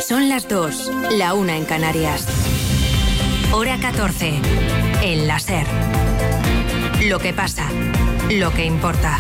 Son las 2, la 1 en Canarias. Hora 14, en la SER. Lo que pasa, lo que importa.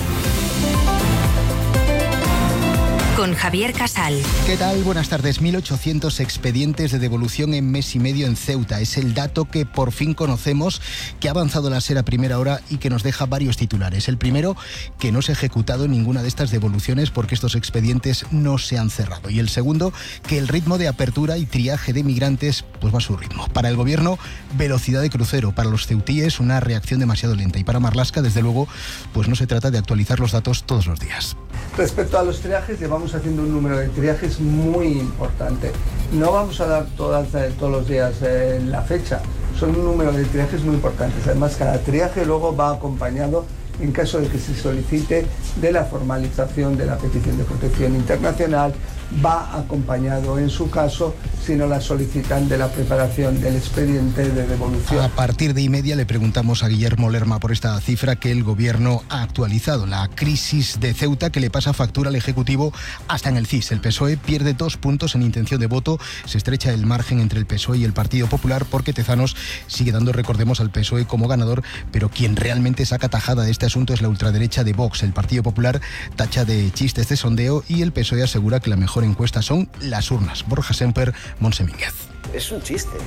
Con Javier Casal. ¿Qué tal? Buenas tardes. 1.800 expedientes de devolución en mes y medio en Ceuta. Es el dato que por fin conocemos, que ha avanzado la SER a primera hora y que nos deja varios titulares. El primero, que no se ha ejecutado ninguna de estas devoluciones porque estos expedientes no se han cerrado. Y el segundo, que el ritmo de apertura y triaje de migrantes pues va a su ritmo. Para el gobierno, velocidad de crucero. Para los ceutíes, una reacción demasiado lenta. Y para Marlaska, desde luego, pues no se trata de actualizar los datos todos los días. Respecto a los triajes, llevamos haciendo un número de triajes muy importante. No vamos a dar todos los días la fecha, son un número de triajes muy importantes. Además, cada triaje luego va acompañado, en caso de que se solicite, de la formalización de la petición de protección internacional, va acompañado, en su caso, si no la solicitan, de la preparación del expediente de devolución. A partir de 1:30 le preguntamos a Guillermo Lerma por esta cifra que el gobierno ha actualizado. La crisis de Ceuta que le pasa factura al Ejecutivo hasta en el CIS. El PSOE pierde 2 puntos en intención de voto. Se estrecha el margen entre el PSOE y el Partido Popular porque Tezanos sigue dando, recordemos, al PSOE como ganador, pero quien realmente saca tajada de este asunto es la ultraderecha de Vox. El Partido Popular tacha de chistes de sondeo y el PSOE asegura que la mejor encuesta son las urnas. Borja Semper, Montse Mínguez. Es un chiste.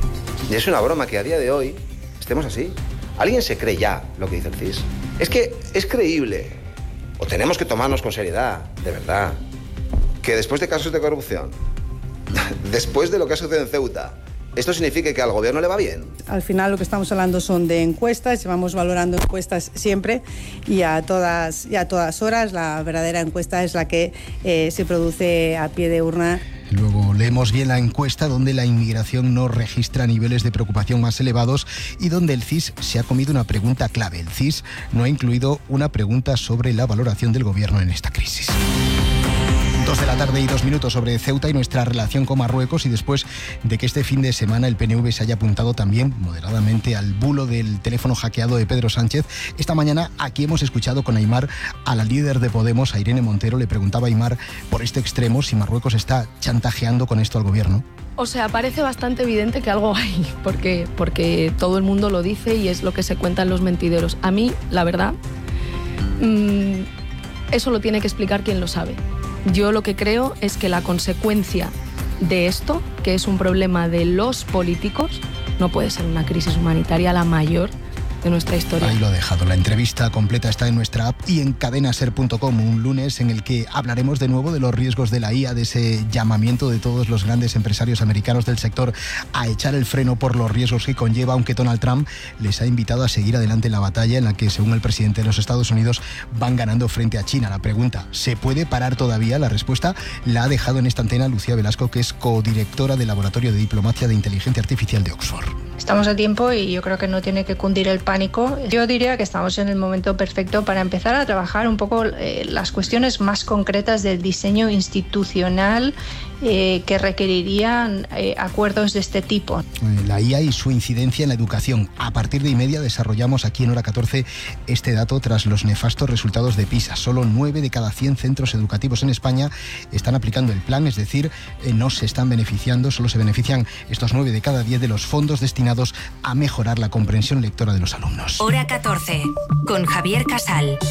Y es una broma que a día de hoy estemos así. ¿Alguien se cree ya lo que dice el CIS? Es que es creíble. O tenemos que tomarnos con seriedad, de verdad, que después de casos de corrupción, después de lo que ha sucedido en Ceuta, ¿esto significa que al gobierno le va bien? Al final lo que estamos hablando son de encuestas, llevamos valorando encuestas siempre y a todas horas. La verdadera encuesta es la que se produce a pie de urna. Luego leemos bien la encuesta donde la inmigración no registra niveles de preocupación más elevados y donde el CIS se ha comido una pregunta clave. El CIS no ha incluido una pregunta sobre la valoración del gobierno en esta crisis. 2 de la tarde y 2 minutos sobre Ceuta y nuestra relación con Marruecos, y después de que este fin de semana el PNV se haya apuntado también moderadamente al bulo del teléfono hackeado de Pedro Sánchez. Esta mañana aquí hemos escuchado con Aimar a la líder de Podemos, a Irene Montero. Le preguntaba a Aimar por este extremo si Marruecos está chantajeando con esto al gobierno. O sea, parece bastante evidente que algo hay, porque todo el mundo lo dice y es lo que se cuenta en los mentideros. A mí, la verdad, eso lo tiene que explicar quien lo sabe. Yo lo que creo es que la consecuencia de esto, que es un problema de los políticos, no puede ser una crisis humanitaria la mayor de nuestra historia. Ahí lo he dejado. La entrevista completa está en nuestra app y en cadenaser.com, un lunes en el que hablaremos de nuevo de los riesgos de la IA, de ese llamamiento de todos los grandes empresarios americanos del sector a echar el freno por los riesgos que conlleva, aunque Donald Trump les ha invitado a seguir adelante en la batalla en la que, según el presidente de los Estados Unidos, van ganando frente a China. La pregunta, ¿se puede parar todavía? La respuesta la ha dejado en esta antena Lucía Velasco, que es codirectora del Laboratorio de Diplomacia de Inteligencia Artificial de Oxford. Estamos a tiempo y yo creo que no tiene que cundir el pánico. Yo diría que estamos en el momento perfecto para empezar a trabajar un poco las cuestiones más concretas del diseño institucional que requerirían acuerdos de este tipo. La IA y su incidencia en la educación. A partir de 1:30 desarrollamos aquí en Hora 14 este dato tras los nefastos resultados de PISA. Solo 9 de cada 100 centros educativos en España están aplicando el plan, es decir, no se están beneficiando, solo se benefician estos 9 de cada 10 de los fondos destinados a mejorar la comprensión lectora de los alumnos. Hora 14, con Javier Casal.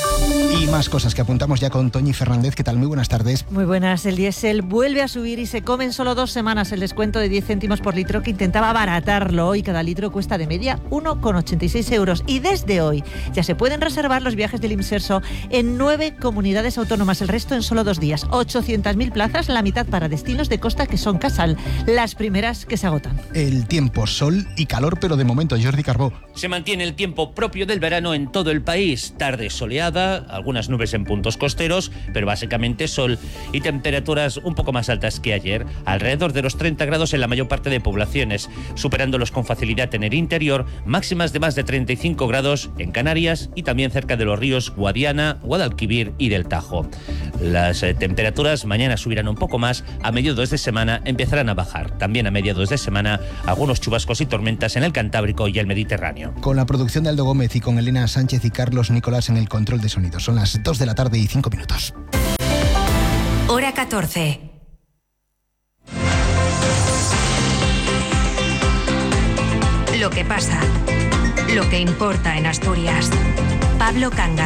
Y más cosas que apuntamos ya con Toñi Fernández. ¿Qué tal? Muy buenas tardes. Muy buenas. El diésel vuelve a subir y se come en solo 2 semanas el descuento de 10 céntimos por litro que intentaba abaratarlo. Hoy cada litro cuesta de media 1,86 euros. Y desde hoy ya se pueden reservar los viajes del Imserso en 9 comunidades autónomas. El resto en solo 2 días. 800.000 plazas, la mitad para destinos de costa que son Casal. Las primeras que se agotan. El tiempo, sol y calor, pero de momento, Jordi Carbó. Se mantiene el tiempo propio del verano en todo el país. Tarde soleada, algunas nubes en puntos costeros, pero básicamente sol y temperaturas un poco más altas que ayer, alrededor de los 30 grados en la mayor parte de poblaciones, superándolos con facilidad en el interior, máximas de más de 35 grados en Canarias y también cerca de los ríos Guadiana, Guadalquivir y del Tajo. Las temperaturas mañana subirán un poco más, a mediados de semana empezarán a bajar. También a mediados de semana algunos chubascos y tormentas en el Cantábrico y el Mediterráneo. Con la producción de Aldo Gómez y con Elena Sánchez y Carlos Nicolás en el control de sonido. Son las 2 de la tarde y 5 minutos. Hora 14. Lo que pasa, lo que importa en Asturias. Pablo Canga.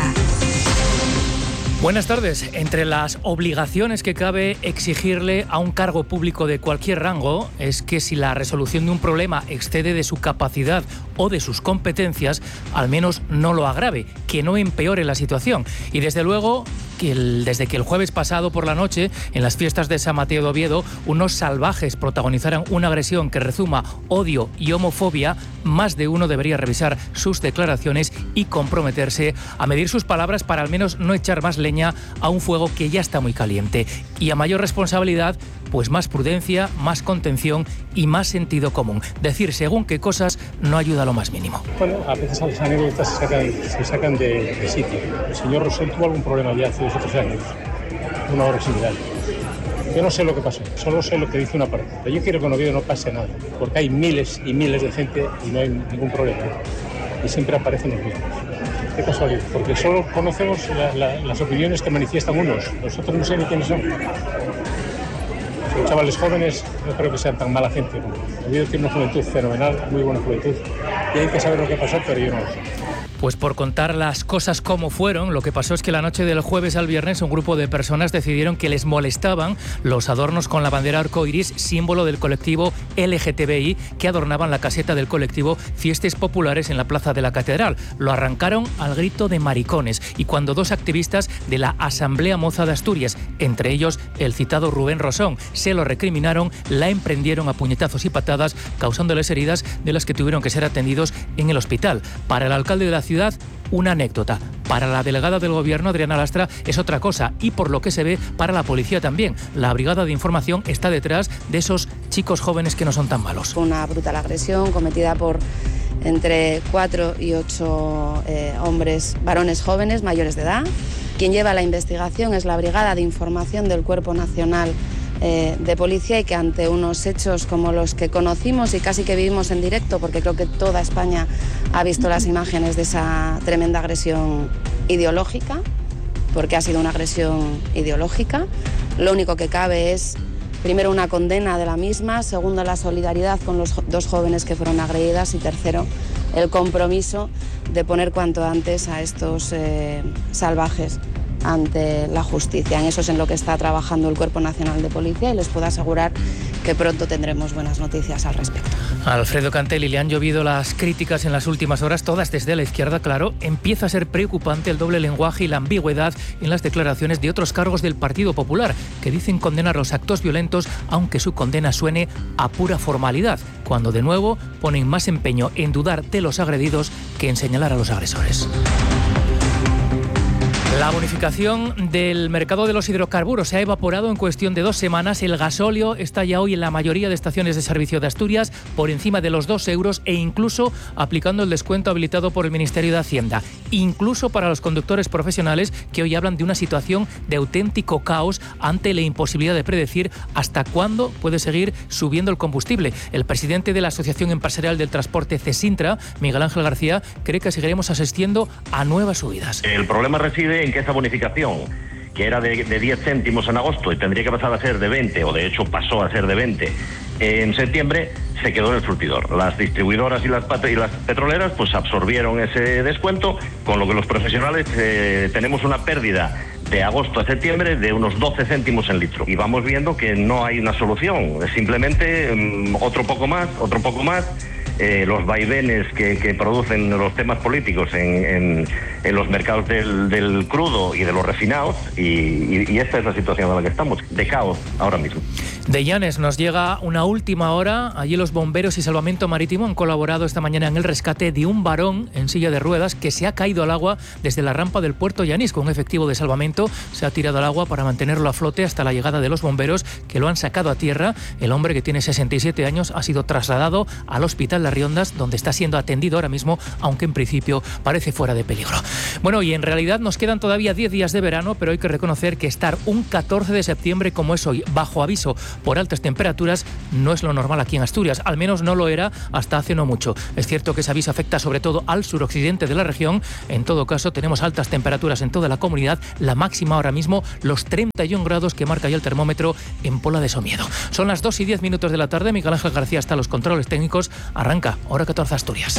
Buenas tardes. Entre las obligaciones que cabe exigirle a un cargo público de cualquier rango es que si la resolución de un problema excede de su capacidad o de sus competencias, al menos no lo agrave, que no empeore la situación. Y desde luego, desde que el jueves pasado por la noche, en las fiestas de San Mateo de Oviedo, unos salvajes protagonizaran una agresión que rezuma odio y homofobia, más de uno debería revisar sus declaraciones y comprometerse a medir sus palabras para al menos no echar más leña a un fuego que ya está muy caliente. Y a mayor responsabilidad, pues más prudencia, más contención y más sentido común. Decir según qué cosas no ayuda a lo más mínimo. Bueno, a veces las anécdotas se sacan de sitio. El señor Rosell tuvo algún problema ya hace 2 o 3 años, una obra similar. Yo no sé lo que pasó, solo sé lo que dice una parte. Yo quiero que en Oviedo no pase nada, porque hay miles y miles de gente y no hay ningún problema. Y siempre aparecen los mismos. Qué casualidad, porque solo conocemos las opiniones que manifiestan unos. Nosotros no sé ni quiénes son. Los chavales jóvenes no creo que sean tan mala gente. Oviedo tiene una juventud fenomenal, muy buena juventud. Y hay que saber lo que pasó, pero yo no lo sé. Pues por contar las cosas como fueron, lo que pasó es que la noche del jueves al viernes un grupo de personas decidieron que les molestaban los adornos con la bandera arcoiris, símbolo del colectivo LGTBI, que adornaban la caseta del colectivo Fiestas Populares en la Plaza de la Catedral. Lo arrancaron al grito de maricones y cuando 2 activistas de la Asamblea Moza de Asturias, entre ellos el citado Rubén Rosón, se lo recriminaron, la emprendieron a puñetazos y patadas, causándoles heridas de las que tuvieron que ser atendidos en el hospital. Para el alcalde de la ciudad, una anécdota. Para la delegada del gobierno, Adriana Lastra, es otra cosa y por lo que se ve, para la policía también. La brigada de información está detrás de esos chicos jóvenes que no son tan malos. Una brutal agresión cometida por entre 4 y 8 varones jóvenes mayores de edad. Quien lleva la investigación es la brigada de información del Cuerpo Nacional de Policía y que ante unos hechos como los que conocimos y casi que vivimos en directo, porque creo que toda España ha visto las imágenes de esa tremenda agresión ideológica, porque ha sido una agresión ideológica, lo único que cabe es, primero, una condena de la misma, segundo, la solidaridad con los 2 jóvenes que fueron agredidas y tercero, el compromiso de poner cuanto antes a estos salvajes ante la justicia. En eso es en lo que está trabajando el Cuerpo Nacional de Policía y les puedo asegurar que pronto tendremos buenas noticias al respecto. Alfredo Cantelli, le han llovido las críticas en las últimas horas, todas desde la izquierda, claro. Empieza a ser preocupante el doble lenguaje y la ambigüedad en las declaraciones de otros cargos del Partido Popular, que dicen condenar los actos violentos, aunque su condena suene a pura formalidad, cuando de nuevo ponen más empeño en dudar de los agredidos que en señalar a los agresores. La bonificación del mercado de los hidrocarburos se ha evaporado en cuestión de 2 semanas. El gasóleo está ya hoy en la mayoría de estaciones de servicio de Asturias por encima de los 2 euros e incluso aplicando el descuento habilitado por el Ministerio de Hacienda. Incluso para los conductores profesionales que hoy hablan de una situación de auténtico caos ante la imposibilidad de predecir hasta cuándo puede seguir subiendo el combustible. El presidente de la Asociación Empresarial del Transporte CESINTRA, Miguel Ángel García, cree que seguiremos asistiendo a nuevas subidas. El problema reside en que esa bonificación, que era de 10 céntimos en agosto y tendría que pasar a ser de 20, o de hecho pasó a ser de 20 en septiembre, se quedó en el surtidor. Las distribuidoras y las petroleras pues absorbieron ese descuento, con lo que los profesionales tenemos una pérdida de agosto a septiembre de unos 12 céntimos en litro. Y vamos viendo que no hay una solución, es simplemente otro poco más. Los vaivenes que producen los temas políticos en los mercados del crudo y de los refinados, y esta es la situación en la que estamos, de caos ahora mismo. De Llanes nos llega una última hora. Allí los bomberos y Salvamento Marítimo han colaborado esta mañana en el rescate de un varón en silla de ruedas que se ha caído al agua desde la rampa del puerto Llanís. Con un efectivo de salvamento se ha tirado al agua para mantenerlo a flote hasta la llegada de los bomberos, que lo han sacado a tierra. El hombre, que tiene 67 años, ha sido trasladado al hospital Las Riondas, donde está siendo atendido ahora mismo, aunque en principio parece fuera de peligro. Bueno, y en realidad nos quedan todavía 10 días de verano, pero hay que reconocer que estar un 14 de septiembre como es hoy, bajo aviso por altas temperaturas, no es lo normal aquí en Asturias. Al menos no lo era hasta hace no mucho. Es cierto que ese aviso afecta sobre todo al suroccidente de la región. En todo caso, tenemos altas temperaturas en toda la comunidad. La máxima ahora mismo, los 31 grados que marca ya el termómetro en Pola de Somiedo. Son las 2:10 de la tarde. Miguel Ángel García está a los controles técnicos. Arranca Arranca Hora 14 Asturias.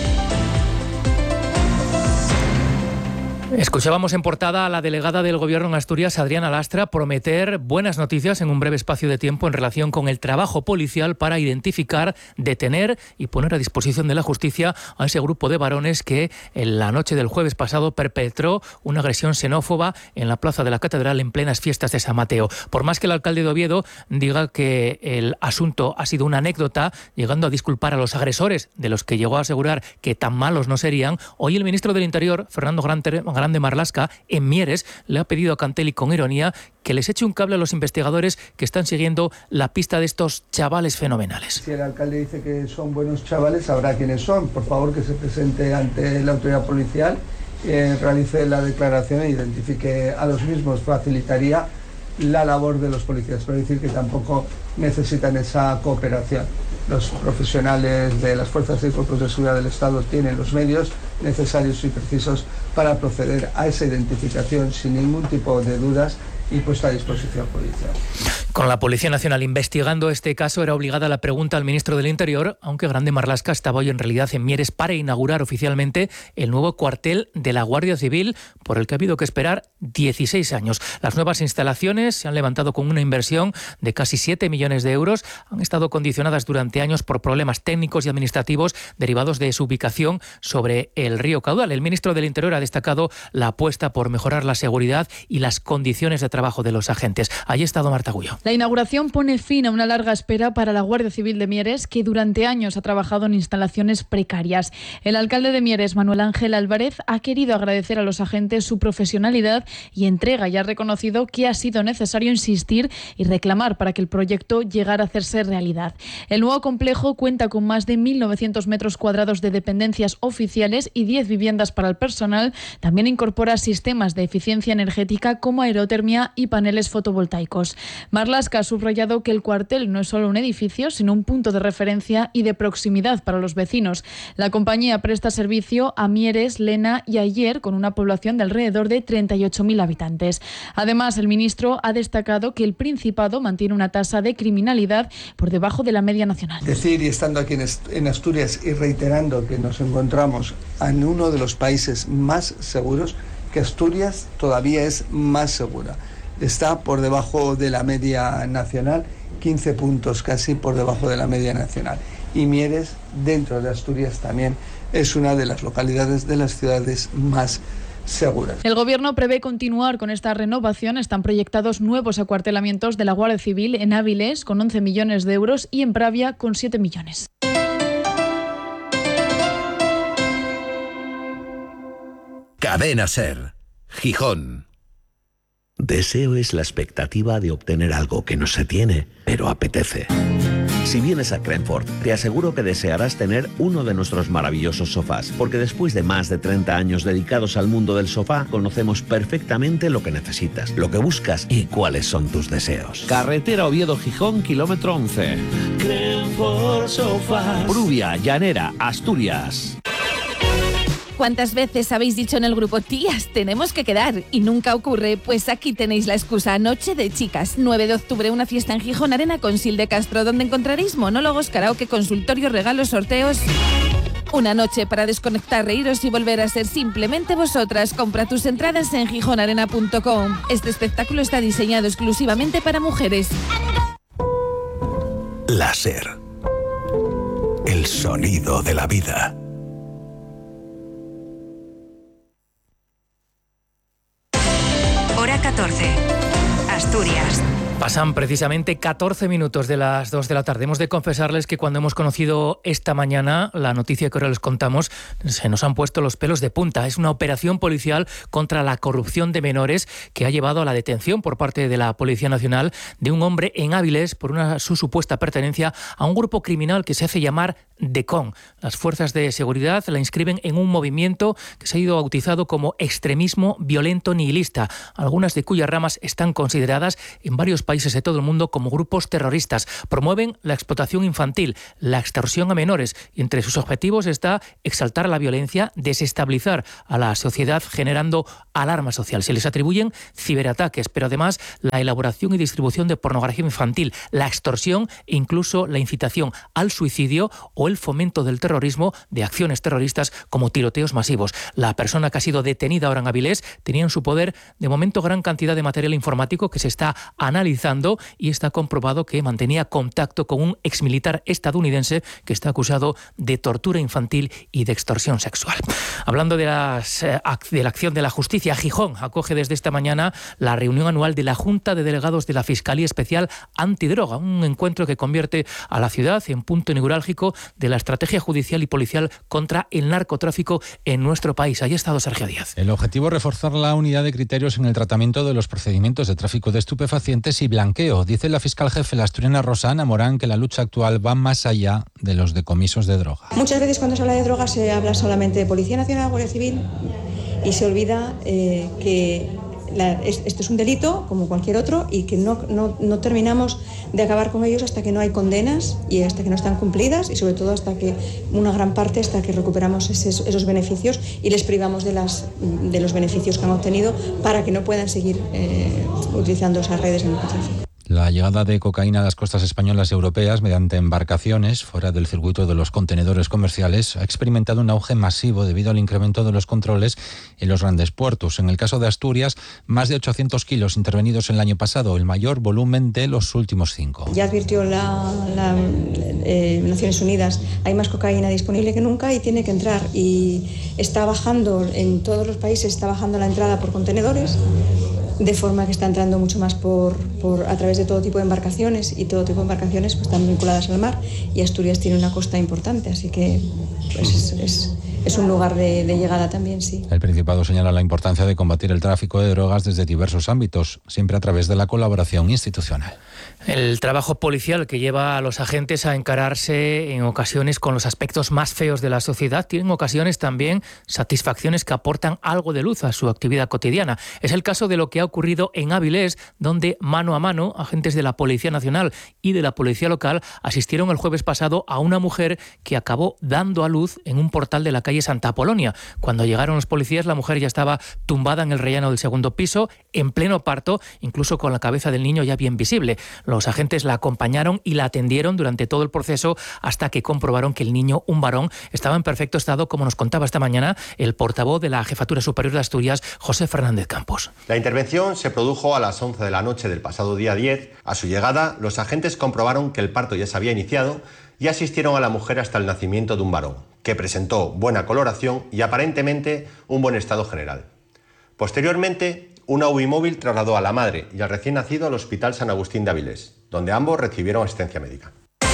Escuchábamos en portada a la delegada del Gobierno en Asturias, Adriana Lastra, prometer buenas noticias en un breve espacio de tiempo en relación con el trabajo policial para identificar, detener y poner a disposición de la justicia a ese grupo de varones que en la noche del jueves pasado perpetró una agresión xenófoba en la plaza de la Catedral en plenas fiestas de San Mateo. Por más que el alcalde de Oviedo diga que el asunto ha sido una anécdota, llegando a disculpar a los agresores, de los que llegó a asegurar que tan malos no serían, hoy el ministro del Interior, Fernando Grande Marlaska, en Mieres, le ha pedido a Cantelli con ironía que les eche un cable a los investigadores que están siguiendo la pista de estos chavales fenomenales. Si el alcalde dice que son buenos chavales, sabrá quiénes son. Por favor, que se presente ante la autoridad policial, realice la declaración e identifique a los mismos. Facilitaría la labor de los policías, pero decir que tampoco necesitan esa cooperación. Los profesionales de las fuerzas y cuerpos de seguridad del Estado tienen los medios necesarios y precisos para proceder a esa identificación sin ningún tipo de dudas y puesta a disposición policial. Con la Policía Nacional investigando este caso, era obligada la pregunta al ministro del Interior, aunque Grande Marlaska estaba hoy en realidad en Mieres para inaugurar oficialmente el nuevo cuartel de la Guardia Civil, por el que ha habido que esperar 16 años. Las nuevas instalaciones se han levantado con una inversión de casi 7 millones de euros. Han estado condicionadas durante años por problemas técnicos y administrativos derivados de su ubicación sobre el río Caudal. El ministro del Interior ha destacado la apuesta por mejorar la seguridad y las condiciones de trabajo de los agentes. Allí ha estado Marta Gullo. La inauguración pone fin a una larga espera para la Guardia Civil de Mieres, que durante años ha trabajado en instalaciones precarias. El alcalde de Mieres, Manuel Ángel Álvarez, ha querido agradecer a los agentes su profesionalidad y entrega, y ha reconocido que ha sido necesario insistir y reclamar para que el proyecto llegara a hacerse realidad. El nuevo complejo cuenta con más de 1.900 metros cuadrados de dependencias oficiales y 10 viviendas para el personal. También incorpora sistemas de eficiencia energética como aerotermia y paneles fotovoltaicos. Marlaska ha subrayado que el cuartel no es solo un edificio, sino un punto de referencia y de proximidad para los vecinos. La compañía presta servicio a Mieres, Lena y Ayer, con una población de alrededor de 38.000 habitantes. Además, el ministro ha destacado que el Principado mantiene una tasa de criminalidad por debajo de la media nacional. Decir, y estando aquí en Asturias y reiterando que nos encontramos en uno de los países más seguros, que Asturias todavía es más segura. Está por debajo de la media nacional, 15 puntos casi por debajo de la media nacional. Y Mieres, dentro de Asturias, también es una de las localidades de las ciudades más seguras. El Gobierno prevé continuar con esta renovación. Están proyectados nuevos acuartelamientos de la Guardia Civil en Áviles con 11 millones de euros y en Pravia con 7 millones. Cadena SER, Gijón. Deseo es la expectativa de obtener algo que no se tiene, pero apetece. Si vienes a Crenford, te aseguro que desearás tener uno de nuestros maravillosos sofás, porque después de más de 30 años dedicados al mundo del sofá, conocemos perfectamente lo que necesitas, lo que buscas y cuáles son tus deseos. Carretera Oviedo-Gijón, kilómetro 11. Crenford Sofás. Pruvia, Llanera, Asturias. ¿Cuántas veces habéis dicho en el grupo, tías, tenemos que quedar? Y nunca ocurre. Pues aquí tenéis la excusa. Noche de chicas, 9 de octubre, una fiesta en Gijón Arena con Sil de Castro, donde encontraréis monólogos, karaoke, consultorio, regalos, sorteos. Una noche para desconectar, reíros y volver a ser simplemente vosotras. Compra tus entradas en gijonarena.com. Este espectáculo está diseñado exclusivamente para mujeres. La SER. El sonido de la vida. Hora 14. Asturias. Pasan precisamente 14 minutos de las 2 de la tarde. Hemos de confesarles que cuando hemos conocido esta mañana la noticia que ahora les contamos, se nos han puesto los pelos de punta. Es una operación policial contra la corrupción de menores que ha llevado a la detención por parte de la Policía Nacional de un hombre en Áviles por su supuesta pertenencia a un grupo criminal que se hace llamar DECON. Las fuerzas de seguridad la inscriben en un movimiento que se ha ido bautizado como extremismo violento nihilista, algunas de cuyas ramas están consideradas en varios países de todo el mundo como grupos terroristas. Promueven la explotación infantil, la extorsión a menores y entre sus objetivos está exaltar la violencia, desestabilizar a la sociedad generando alarma social. Se les atribuyen ciberataques, pero además la elaboración y distribución de pornografía infantil, la extorsión e incluso la incitación al suicidio o el fomento del terrorismo, de acciones terroristas como tiroteos masivos. La persona que ha sido detenida ahora en Avilés tenía en su poder de momento gran cantidad de material informático que se está analizando y está comprobado que mantenía contacto con un exmilitar estadounidense que está acusado de tortura infantil y de extorsión sexual. Hablando de la acción de la justicia, Gijón acoge desde esta mañana la reunión anual de la Junta de Delegados de la Fiscalía Especial Antidroga, un encuentro que convierte a la ciudad en punto neurálgico de la estrategia judicial y policial contra el narcotráfico en nuestro país. Ahí ha estado Sergio Díaz. El objetivo es reforzar la unidad de criterios en el tratamiento de los procedimientos de tráfico de estupefacientes y blanqueo. Dice la fiscal jefe, la asturiana Rosana Morán, que la lucha actual va más allá de los decomisos de droga. Muchas veces cuando se habla de droga se habla solamente de Policía Nacional, Guardia Civil y se olvida que esto es un delito como cualquier otro y que no terminamos de acabar con ellos hasta que no hay condenas y hasta que no están cumplidas y sobre todo hasta que una gran parte hasta que recuperamos esos beneficios y les privamos de los beneficios que han obtenido para que no puedan seguir utilizando esas redes de narcotráfico. La llegada de cocaína a las costas españolas y europeas mediante embarcaciones fuera del circuito de los contenedores comerciales ha experimentado un auge masivo debido al incremento de los controles en los grandes puertos. En el caso de Asturias, más de 800 kilos intervenidos el año pasado, el mayor volumen de los últimos 5. Ya advirtió Naciones Unidas, hay más cocaína disponible que nunca y tiene que entrar. Y está bajando, en todos los países está bajando la entrada por contenedores, de forma que está entrando mucho más a través de todo tipo de embarcaciones y todo tipo de embarcaciones pues, están vinculadas al mar y Asturias tiene una costa importante, así que pues, es un lugar de llegada también, sí. El Principado señala la importancia de combatir el tráfico de drogas desde diversos ámbitos, siempre a través de la colaboración institucional. El trabajo policial que lleva a los agentes a encararse en ocasiones con los aspectos más feos de la sociedad tiene en ocasiones también satisfacciones que aportan algo de luz a su actividad cotidiana. Es el caso de lo que ha ocurrido en Avilés, donde mano a mano agentes de la Policía Nacional y de la Policía Local asistieron el jueves pasado a una mujer que acabó dando a luz en un portal de la calle Santa Apolonia. Cuando llegaron los policías, la mujer ya estaba tumbada en el rellano del segundo piso, en pleno parto, incluso con la cabeza del niño ya bien visible. Los agentes la acompañaron y la atendieron durante todo el proceso hasta que comprobaron que el niño, un varón, estaba en perfecto estado, como nos contaba esta mañana el portavoz de la Jefatura Superior de Asturias, José Fernández Campos. La intervención se produjo a las 11 de la noche del pasado día 10. A su llegada, los agentes comprobaron que el parto ya se había iniciado y asistieron a la mujer hasta el nacimiento de un varón, que presentó buena coloración y aparentemente un buen estado general. Posteriormente, una UBI móvil trasladó a la madre y al recién nacido al Hospital San Agustín de Avilés, donde ambos recibieron asistencia médica.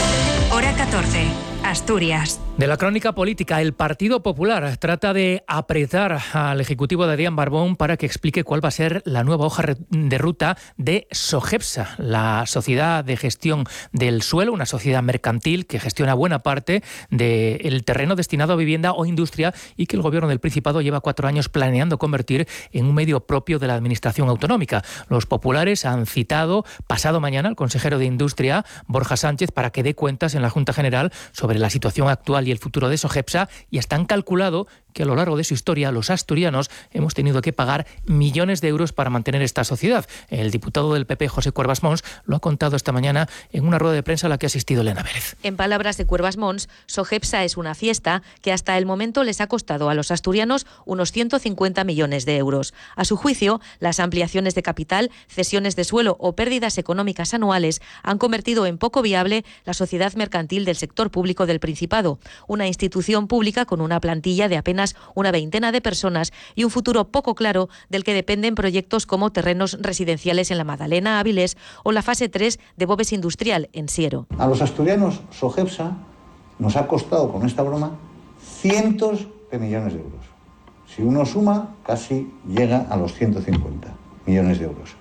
Hora 14, Asturias. De la crónica política, el Partido Popular trata de apretar al Ejecutivo de Adrián Barbón para que explique cuál va a ser la nueva hoja de ruta de Sogepsa, la sociedad de gestión del suelo, una sociedad mercantil que gestiona buena parte del terreno destinado a vivienda o industria y que el Gobierno del Principado lleva 4 años planeando convertir en un medio propio de la Administración autonómica. Los populares han citado pasado mañana al consejero de Industria, Borja Sánchez, para que dé cuentas en la Junta General sobre la situación actual y el futuro de Sogepsa, y hasta han calculado que a lo largo de su historia los asturianos hemos tenido que pagar millones de euros para mantener esta sociedad. El diputado del PP, José Cuervas Mons, lo ha contado esta mañana en una rueda de prensa a la que ha asistido Elena Vélez. En palabras de Cuervas Mons, Sogepsa es una fiesta que hasta el momento les ha costado a los asturianos unos 150 millones de euros. A su juicio, las ampliaciones de capital, cesiones de suelo o pérdidas económicas anuales han convertido en poco viable la sociedad mercantil del sector público del Principado, una institución pública con una plantilla de apenas una veintena de personas y un futuro poco claro del que dependen proyectos como terrenos residenciales en la Madalena, Avilés, o la fase 3 de Boves Industrial en Siero. A los asturianos, Sogepsa nos ha costado con esta broma cientos de millones de euros. Si uno suma, casi llega a los 150 millones de euros.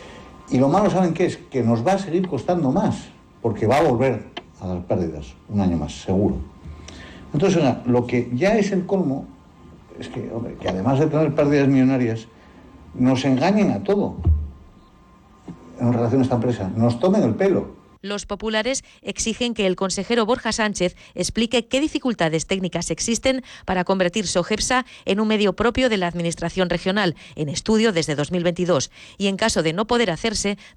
Y lo malo, ¿saben qué es? Que nos va a seguir costando más, porque va a volver a dar pérdidas un año más, seguro. Entonces, lo que ya es el colmo es que, hombre, que además de tener pérdidas millonarias, nos engañen a todo. en relación a esta empresa, nos tomen el pelo. Los populares exigen que el consejero Borja Sánchez explique qué dificultades técnicas existen para convertir Sogepsa en un medio propio de la Administración regional, en estudio desde 2022, y en caso de no poder hacerse,